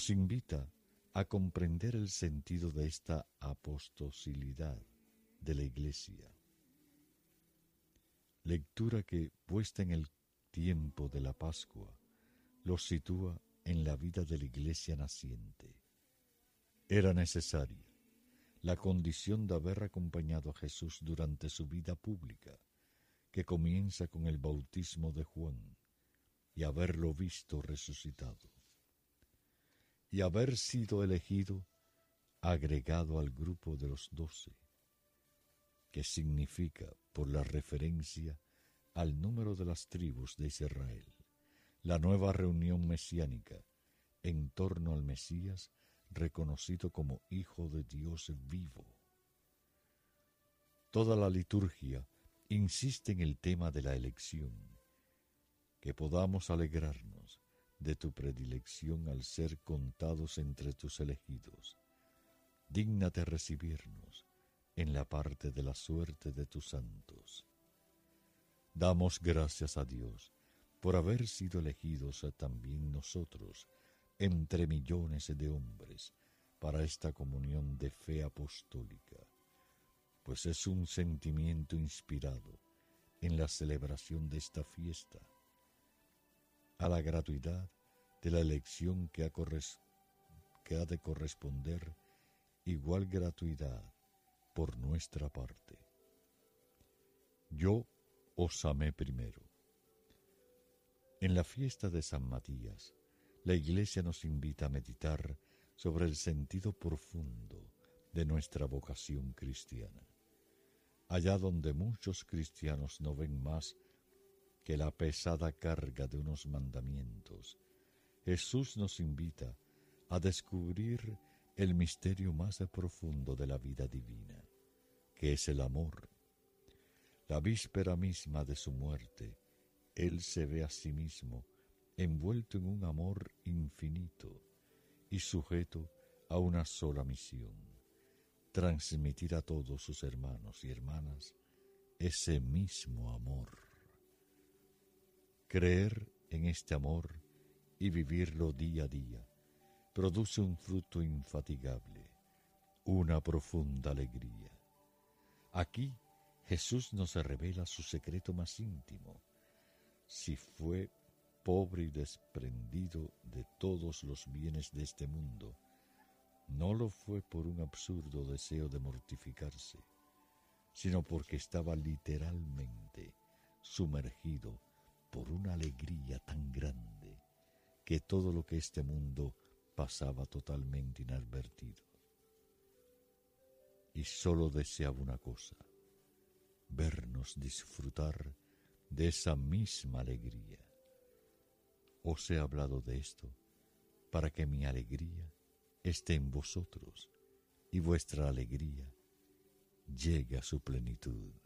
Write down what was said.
nos invita a comprender el sentido de esta apostosilidad de la Iglesia. Lectura que, puesta en el tiempo de la Pascua, los sitúa en la vida de la Iglesia naciente. Era necesaria la condición de haber acompañado a Jesús durante su vida pública, que comienza con el bautismo de Juan, y haberlo visto resucitado, y haber sido elegido, agregado al grupo de los 12, que significa, por la referencia al número de las tribus de Israel, la nueva reunión mesiánica en torno al Mesías, reconocido como Hijo de Dios vivo. Toda la liturgia insiste en el tema de la elección, que podamos alegrarnos de tu predilección al ser contados entre tus elegidos. Dígnate recibirnos en la parte de la suerte de tus santos. Damos gracias a Dios por haber sido elegidos también nosotros entre millones de hombres para esta comunión de fe apostólica, pues es un sentimiento inspirado en la celebración de esta fiesta, a la gratuidad de la elección que ha de corresponder igual gratuidad por nuestra parte. Yo os amé primero. En la fiesta de San Matías, la Iglesia nos invita a meditar sobre el sentido profundo de nuestra vocación cristiana. Allá donde muchos cristianos no ven más que la pesada carga de unos mandamientos, Jesús nos invita a descubrir el misterio más profundo de la vida divina, que es el amor. La víspera misma de su muerte, Él se ve a sí mismo envuelto en un amor infinito y sujeto a una sola misión: transmitir a todos sus hermanos y hermanas ese mismo amor. Creer en este amor y vivirlo día a día produce un fruto infatigable, una profunda alegría. Aquí Jesús nos revela su secreto más íntimo. Si fue pobre y desprendido de todos los bienes de este mundo, no lo fue por un absurdo deseo de mortificarse, sino porque estaba literalmente sumergido por una alegría tan grande que todo lo que este mundo pasaba totalmente inadvertido. Y sólo deseaba una cosa: vernos disfrutar de esa misma alegría. Os he hablado de esto para que mi alegría esté en vosotros y vuestra alegría llegue a su plenitud.